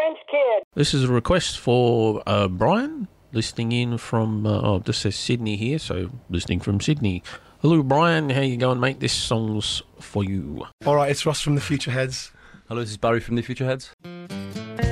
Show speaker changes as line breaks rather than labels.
French kid.
This is a request for Brian, listening in from, it just says Sydney here, so listening from Sydney. Hello, Brian. How you going, mate? This song's for you.
All right, it's Ross from the Future Heads.
Hello, this is Barry from the Future Heads.